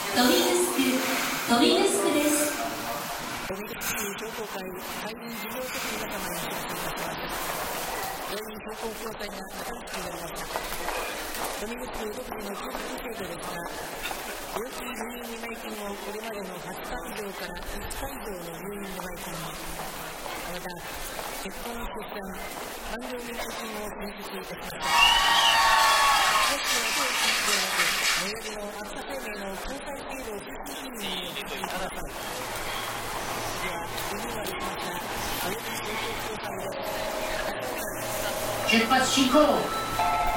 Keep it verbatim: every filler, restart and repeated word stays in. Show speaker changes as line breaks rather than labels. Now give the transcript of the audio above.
ドミヌスク、ドミヌスクです。
ドミヌスク商工会会員事業責任仲間にしていただきます。全員商工協会が新しくなりました。ドミヌスク独自の給付制度ですが、病気入院見舞金をこれまでのはちかい以上からいっかい以上の入院見舞金に、また結婚・出産、産業見舞金を選出いたしました。もしくは当地ではなく、最寄りの秋田生命の交際経路推進委員にお聞きください。では、リニューアルしました青柳商工協会です。
出発進行。